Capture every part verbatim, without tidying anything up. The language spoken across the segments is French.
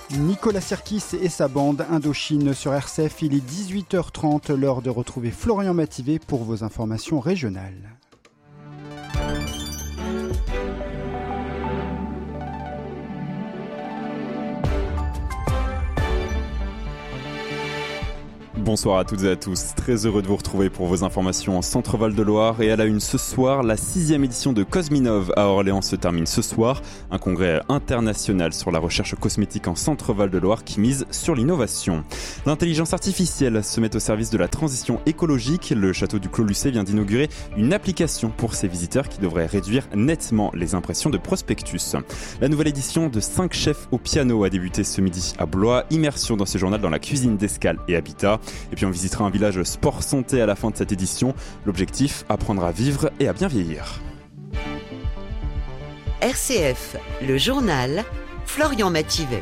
Nicolas Sirkis et sa bande Indochine sur R C F, il est dix-huit heures trente, l'heure de retrouver Florian Mativet pour vos informations régionales. Bonsoir à toutes et à tous, très heureux de vous retrouver pour vos informations en Centre-Val de Loire. Et à la une ce soir, la sixième édition de Cosminov à Orléans se termine ce soir. Un congrès international sur la recherche cosmétique en Centre-Val de Loire qui mise sur l'innovation. L'intelligence artificielle se met au service de la transition écologique. Le château du Clos-Lucé vient d'inaugurer une application pour ses visiteurs qui devrait réduire nettement les impressions de prospectus. La nouvelle édition de cinq chefs au piano a débuté ce midi à Blois. Immersion dans ce journal dans la cuisine d'Escale et Habitat. Et puis on visitera un village sport santé à la fin de cette édition. L'objectif, apprendre à vivre et à bien vieillir. R C F, le journal, Florian Mativet.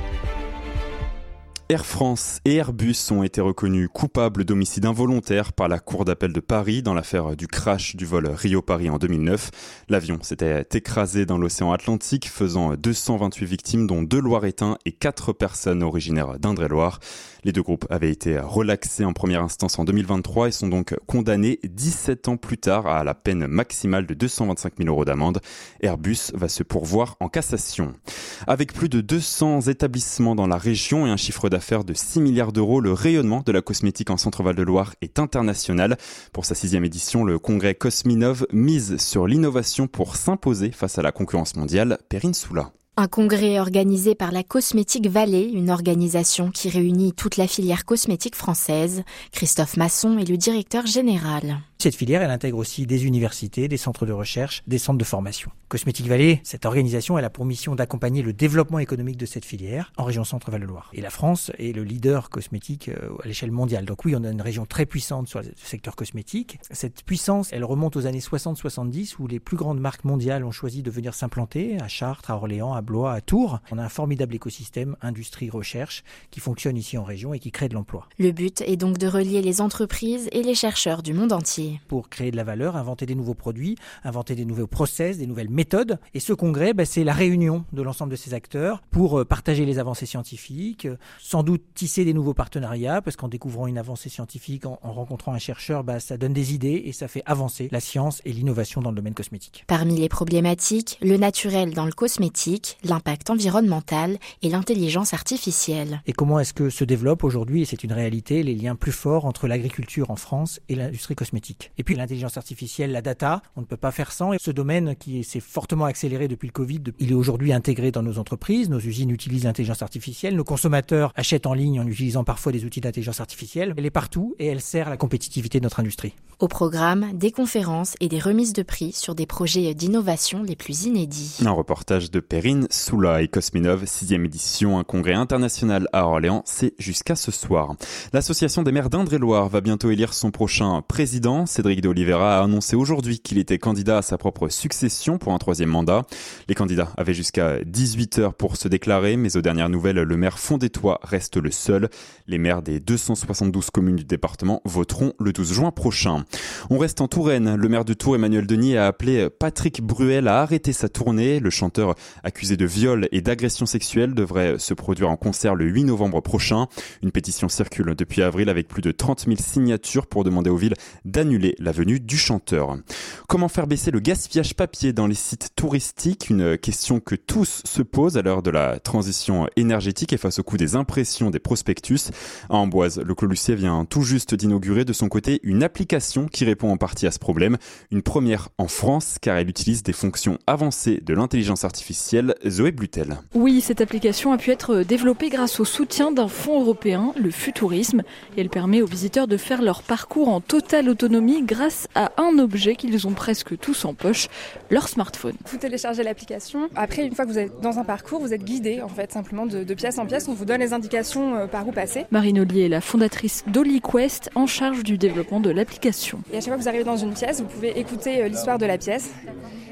Air France et Airbus ont été reconnus coupables d'homicide involontaire par la Cour d'appel de Paris dans l'affaire du crash du vol Rio-Paris en deux mille neuf. L'avion s'était écrasé dans l'océan Atlantique, faisant deux cent vingt-huit victimes, dont deux Loiretains et quatre personnes originaires d'Indre-et-Loire. Les deux groupes avaient été relaxés en première instance en deux mille vingt-trois et sont donc condamnés dix-sept ans plus tard à la peine maximale de deux cent vingt-cinq mille euros d'amende. Airbus va se pourvoir en cassation. Avec plus de deux cents établissements dans la région et un chiffre d'affaires de six milliards d'euros, le rayonnement de la cosmétique en Centre-Val de Loire est international. Pour sa sixième édition, le congrès Cosminov mise sur l'innovation pour s'imposer face à la concurrence mondiale. Perrine Soula. Un congrès organisé par la Cosmétique Vallée, une organisation qui réunit toute la filière cosmétique française. Christophe Masson est le directeur général. Cette filière, elle intègre aussi des universités, des centres de recherche, des centres de formation. Cosmétique Vallée, cette organisation, elle a pour mission d'accompagner le développement économique de cette filière en région Centre-Val de Loire. Et la France est le leader cosmétique à l'échelle mondiale. Donc oui, on a une région très puissante sur le secteur cosmétique. Cette puissance, elle remonte aux années soixante soixante-dix où les plus grandes marques mondiales ont choisi de venir s'implanter à Chartres, à Orléans, à Blois, à Tours. On a un formidable écosystème industrie-recherche qui fonctionne ici en région et qui crée de l'emploi. Le but est donc de relier les entreprises et les chercheurs du monde entier. Pour créer de la valeur, inventer des nouveaux produits, inventer des nouveaux process, des nouvelles méthodes. Et ce congrès, bah, c'est la réunion de l'ensemble de ces acteurs pour partager les avancées scientifiques, sans doute tisser des nouveaux partenariats, parce qu'en découvrant une avancée scientifique, en, en rencontrant un chercheur, bah, ça donne des idées et ça fait avancer la science et l'innovation dans le domaine cosmétique. Parmi les problématiques, le naturel dans le cosmétique, l'impact environnemental et l'intelligence artificielle. Et comment est-ce que se développe aujourd'hui, et c'est une réalité, les liens plus forts entre l'agriculture en France et l'industrie cosmétique. Et puis l'intelligence artificielle, la data, on ne peut pas faire sans. Et ce domaine qui s'est fortement accéléré depuis le Covid, il est aujourd'hui intégré dans nos entreprises. Nos usines utilisent l'intelligence artificielle. Nos consommateurs achètent en ligne en utilisant parfois des outils d'intelligence artificielle. Elle est partout et elle sert à la compétitivité de notre industrie. Au programme, des conférences et des remises de prix sur des projets d'innovation les plus inédits. Un reportage de Perrine Soula et Cosminov, sixième édition, un congrès international à Orléans, c'est jusqu'à ce soir. L'association des maires d'Indre-et-Loire va bientôt élire son prochain président. Cédric de Oliveira a annoncé aujourd'hui qu'il était candidat à sa propre succession pour un troisième mandat. Les candidats avaient jusqu'à dix-huit heures pour se déclarer, mais aux dernières nouvelles, le maire Fondétois reste le seul. Les maires des deux cent soixante-douze communes du département voteront le douze juin prochain. On reste en Touraine. Le maire de Tours, Emmanuel Denis, a appelé Patrick Bruel à arrêter sa tournée. Le chanteur accusé de viol et d'agression sexuelle devrait se produire en concert le huit novembre prochain. Une pétition circule depuis avril avec plus de trente mille signatures pour demander aux villes d'annuler la venue du chanteur. Comment faire baisser le gaspillage papier dans les sites touristiques? Une question que tous se posent à l'heure de la transition énergétique et face au coût des impressions des prospectus. À Amboise, le Clos-Lucé vient tout juste d'inaugurer de son côté une application qui répond en partie à ce problème. Une première en France car elle utilise des fonctions avancées de l'intelligence artificielle. Zoé Blutel. Oui, cette application a pu être développée grâce au soutien d'un fonds européen, le Futurisme, et elle permet aux visiteurs de faire leur parcours en totale autonomie grâce à un objet qu'ils ont presque tous en poche, leur smartphone. Vous téléchargez l'application. Après, une fois que vous êtes dans un parcours, vous êtes guidé en fait simplement de, de pièce en pièce. On vous donne les indications euh, par où passer. Marine Ollier est la fondatrice d'OliQuest en charge du développement de l'application. Et à chaque fois que vous arrivez dans une pièce, vous pouvez écouter euh, l'histoire de la pièce.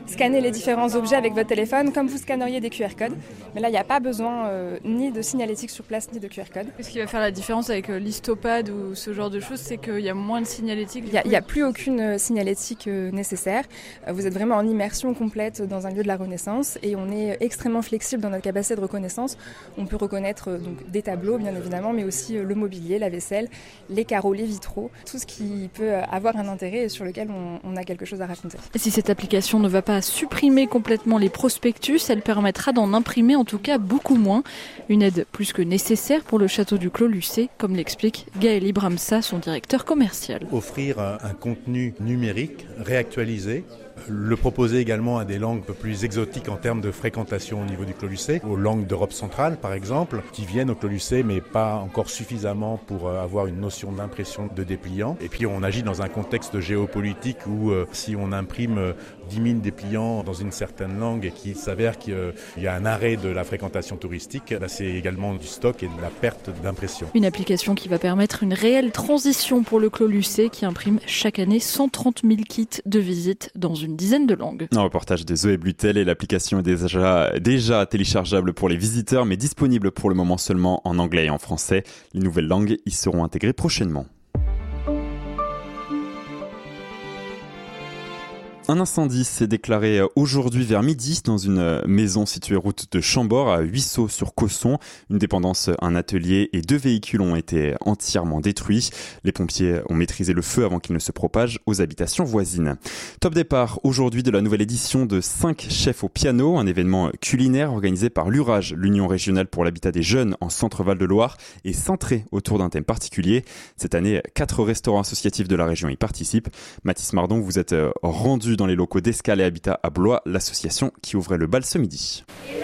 scanner les différents objets avec votre téléphone comme vous scanneriez des Q R codes. Mais là, il n'y a pas besoin euh, ni de signalétique sur place, ni de Q R code. Ce qui va faire la différence avec euh, l'histopad ou ce genre de choses, c'est qu'il y a moins de signalétique. Il n'y a, a plus aucune signalétique euh, nécessaire. Euh, vous êtes vraiment en immersion complète dans un lieu de la Renaissance et on est extrêmement flexible dans notre capacité de reconnaissance. On peut reconnaître euh, donc, des tableaux, bien évidemment, mais aussi euh, le mobilier, la vaisselle, les carreaux, les vitraux, tout ce qui peut avoir un intérêt et sur lequel on, on a quelque chose à raconter. Et si cette application ne va pas supprimer complètement les prospectus, elle permettra d'en imprimer en tout cas beaucoup moins. Une aide plus que nécessaire pour le château du Clos Lucé, comme l'explique Gaël Ibramsa, son directeur commercial. Offrir un, un contenu numérique réactualisé, le proposer également à des langues un peu plus exotiques en termes de fréquentation au niveau du Clos Lucé, aux langues d'Europe centrale par exemple, qui viennent au Clos Lucé mais pas encore suffisamment pour avoir une notion d'impression de dépliant. Et puis on agit dans un contexte géopolitique où euh, si on imprime euh, dix mille dépliants dans une certaine langue et qu'il s'avère qu'il y a un arrêt de la fréquentation touristique, là, c'est également du stock et de la perte d'impression. Une application qui va permettre une réelle transition pour le Clos Lucé qui imprime chaque année cent trente mille kits de visite dans une dizaine de langues. Un reportage de Zoé Blutel et l'application est déjà, déjà téléchargeable pour les visiteurs mais disponible pour le moment seulement en anglais et en français. Les nouvelles langues y seront intégrées prochainement. Un incendie s'est déclaré aujourd'hui vers midi dans une maison située route de Chambord à Huisseau-sur-Cosson. Une dépendance, un atelier et deux véhicules ont été entièrement détruits. Les pompiers ont maîtrisé le feu avant qu'il ne se propage aux habitations voisines. Top départ aujourd'hui de la nouvelle édition de cinq chefs au piano, un événement culinaire organisé par l'Urage, l'Union régionale pour l'habitat des jeunes en Centre-Val de Loire, et centré autour d'un thème particulier. Cette année, quatre restaurants associatifs de la région y participent. Mathis Mardon, vous êtes rendu dans les locaux d'Escale et Habitat à Blois, l'association qui ouvrait le bal ce midi.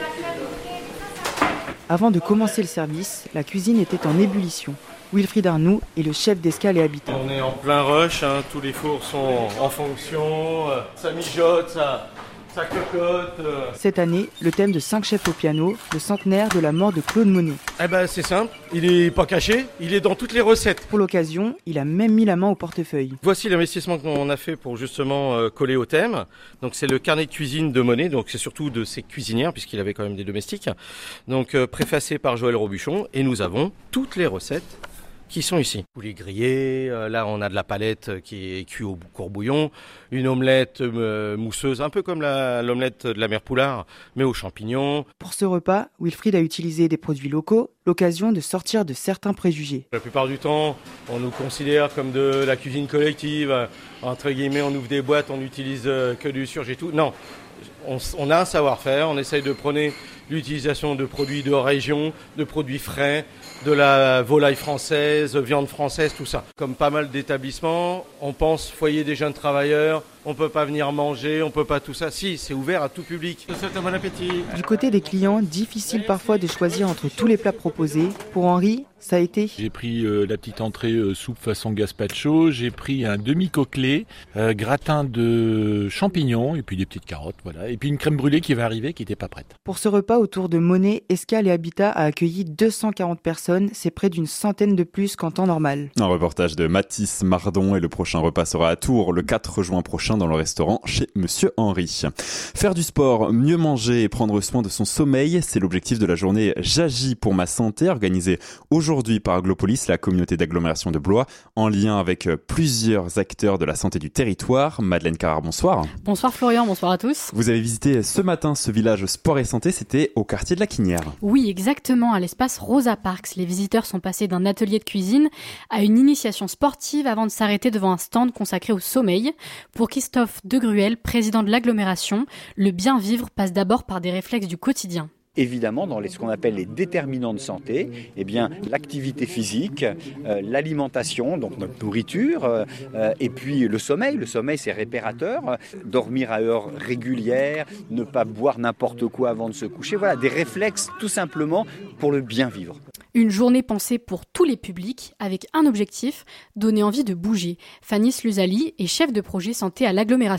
Avant de commencer le service, la cuisine était en ébullition. Wilfried Arnoux est le chef d'Escale et Habitat. On est en plein rush, hein, tous les fours sont en fonction, euh, ça mijote, ça, ça cocotte. Euh. Cette année, le thème de cinq chefs au piano, le centenaire de la mort de Claude Monet. Eh ben c'est simple, il est pas caché, il est dans toutes les recettes. Pour l'occasion, il a même mis la main au portefeuille. Voici l'investissement qu'on a fait pour justement euh, coller au thème. Donc c'est le carnet de cuisine de Monet, donc c'est surtout de ses cuisinières puisqu'il avait quand même des domestiques. Donc euh, préfacé par Joël Robuchon et nous avons toutes les recettes qui sont ici. Poulet grillé, euh, là on a de la palette qui est cuite au courbouillon, une omelette euh, mousseuse, un peu comme la, l'omelette de la mère Poulard, mais aux champignons. Pour ce repas, Wilfried a utilisé des produits locaux, l'occasion de sortir de certains préjugés. La plupart du temps, on nous considère comme de la cuisine collective, entre guillemets on ouvre des boîtes, on n'utilise que du surgelé et tout. Non, on, on a un savoir-faire, on essaye de prôner l'utilisation de produits de région, de produits frais, de la volaille française, viande française, tout ça. Comme pas mal d'établissements, on pense foyer des jeunes travailleurs, on peut pas venir manger, on peut pas tout ça. Si, c'est ouvert à tout public. Je vous souhaite un bon appétit. Du côté des clients, difficile parfois de choisir entre tous les plats proposés. Pour Henri, ça a été. J'ai pris euh, la petite entrée euh, soupe façon gazpacho, j'ai pris un demi-coquelet, euh, gratin de champignons et puis des petites carottes, voilà. Et puis une crème brûlée qui va arriver qui n'était pas prête. Pour ce repas autour de Monet, Escale et Habitat a accueilli deux cent quarante personnes, c'est près d'une centaine de plus qu'en temps normal. Un reportage de Mathis Mardon et le prochain repas sera à Tours le quatre juin prochain dans le restaurant chez Monsieur Henri. Faire du sport, mieux manger et prendre soin de son sommeil, c'est l'objectif de la journée J'agis pour ma santé organisée aujourd'hui par Aglopolis, la communauté d'agglomération de Blois, en lien avec plusieurs acteurs de la santé du territoire. Madeleine Carrard, bonsoir. Bonsoir Florian, bonsoir à tous. Vous avez visité ce matin ce village sport et santé, c'était au quartier de la Quinière. Oui, exactement, à l'espace Rosa Parks. Les visiteurs sont passés d'un atelier de cuisine à une initiation sportive avant de s'arrêter devant un stand consacré au sommeil. Pour Christophe Degruel, président de l'agglomération, le bien vivre passe d'abord par des réflexes du quotidien. Évidemment, dans les, ce qu'on appelle les déterminants de santé, eh bien, l'activité physique, euh, l'alimentation, donc notre nourriture, euh, et puis le sommeil. Le sommeil, c'est réparateur. Euh, dormir à heure régulière, ne pas boire n'importe quoi avant de se coucher. Voilà, des réflexes tout simplement pour le bien vivre. Une journée pensée pour tous les publics, avec un objectif, donner envie de bouger. Fanny Sluzali est chef de projet santé à l'agglomération.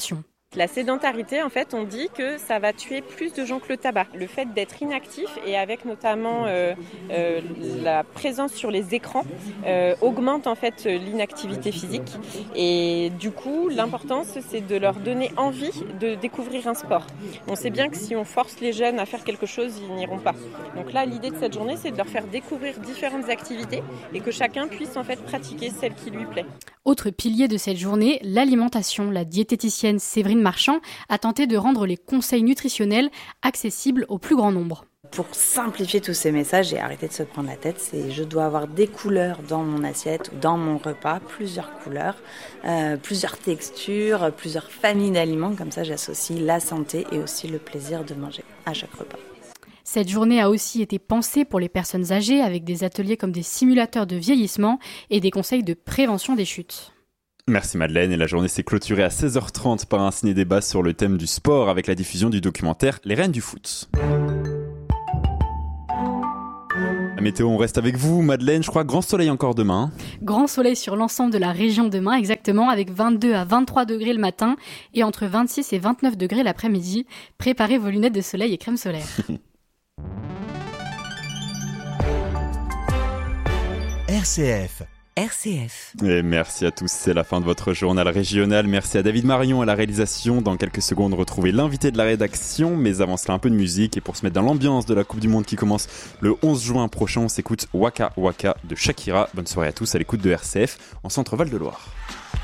La sédentarité, en fait, on dit que ça va tuer plus de gens que le tabac. Le fait d'être inactif et avec notamment euh, euh, la présence sur les écrans euh, augmente en fait l'inactivité physique. Et du coup, l'importance, c'est de leur donner envie de découvrir un sport. On sait bien que si on force les jeunes à faire quelque chose, ils n'iront pas. Donc là, l'idée de cette journée, c'est de leur faire découvrir différentes activités et que chacun puisse en fait pratiquer celle qui lui plaît. Autre pilier de cette journée, l'alimentation. La diététicienne Séverine Marchand a tenté de rendre les conseils nutritionnels accessibles au plus grand nombre. Pour simplifier tous ces messages et arrêter de se prendre la tête, c'est je dois avoir des couleurs dans mon assiette ou dans mon repas, plusieurs couleurs, euh, plusieurs textures, plusieurs familles d'aliments. Comme ça, j'associe la santé et aussi le plaisir de manger à chaque repas. Cette journée a aussi été pensée pour les personnes âgées avec des ateliers comme des simulateurs de vieillissement et des conseils de prévention des chutes. Merci Madeleine, et la journée s'est clôturée à seize heures trente par un ciné-débat sur le thème du sport avec la diffusion du documentaire Les Reines du foot. La météo, on reste avec vous Madeleine, je crois grand soleil encore demain. Grand soleil sur l'ensemble de la région demain, exactement, avec vingt-deux à vingt-trois degrés le matin et entre vingt-six et vingt-neuf degrés l'après-midi. Préparez vos lunettes de soleil et crème solaire. R C F. R C F. Et merci à tous, c'est la fin de votre journal régional. Merci à David Marion à la réalisation. Dans quelques secondes, retrouvez l'invité de la rédaction. Mais avant cela, un peu de musique. Et pour se mettre dans l'ambiance de la Coupe du Monde qui commence le onze juin prochain, on s'écoute Waka Waka de Shakira. Bonne soirée à tous à l'écoute de R C F en Centre-Val de Loire.